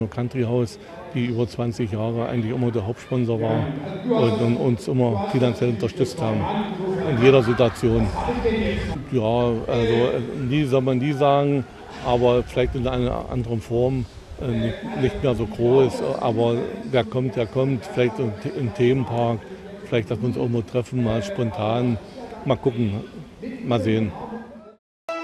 Country-Haus, die über 20 Jahre eigentlich immer der Hauptsponsor war und uns immer finanziell unterstützt haben, in jeder Situation. Ja, also nie soll man nie sagen, aber vielleicht in einer anderen Form, nicht mehr so groß, aber wer kommt, vielleicht im Themenpark, vielleicht, dass wir uns irgendwo treffen, mal spontan, mal gucken, mal sehen.